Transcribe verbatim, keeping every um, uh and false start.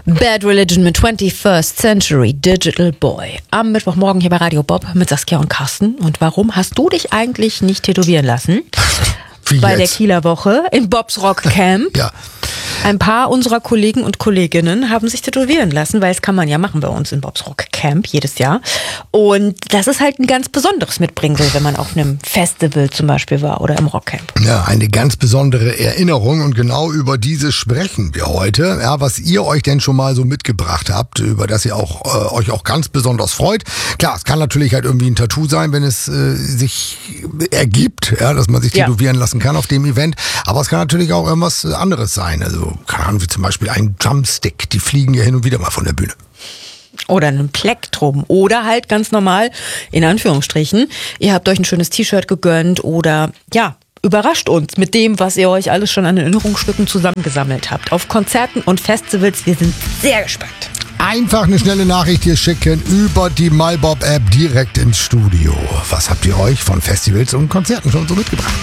Bad Religion mit twenty-first Century Digital Boy. Am Mittwochmorgen hier bei Radio Bob mit Saskia und Carsten. Und warum hast du dich eigentlich nicht tätowieren lassen? Wie bei jetzt? der Kieler Woche in Bobs Rock Camp. Ja. Ein paar unserer Kollegen und Kolleginnen haben sich tätowieren lassen, weil es kann man ja machen bei uns in Bobs Rock Camp jedes Jahr. Und das ist halt ein ganz besonderes Mitbringsel, wenn man auf einem Festival zum Beispiel war oder im Rockcamp. Ja, eine ganz besondere Erinnerung und genau über diese sprechen wir heute. Ja, was ihr euch denn schon mal so mitgebracht habt, über das ihr auch äh, euch auch ganz besonders freut. Klar, es kann natürlich halt irgendwie ein Tattoo sein, wenn es äh, sich ergibt, ja, dass man sich Ja. tätowieren lassen kann auf dem Event. Aber es kann natürlich auch irgendwas anderes sein. Also, keine Ahnung, wie zum Beispiel ein Drumstick. Die fliegen ja hin und wieder mal von der Bühne. Oder ein Plektrum. Oder halt ganz normal, in Anführungsstrichen, ihr habt euch ein schönes T-Shirt gegönnt oder ja, überrascht uns mit dem, was ihr euch alles schon an Erinnerungsstücken zusammengesammelt habt. Auf Konzerten und Festivals, wir sind sehr gespannt. Einfach eine schnelle Nachricht hier schicken über die MyBob-App direkt ins Studio. Was habt ihr euch von Festivals und Konzerten schon so mitgebracht?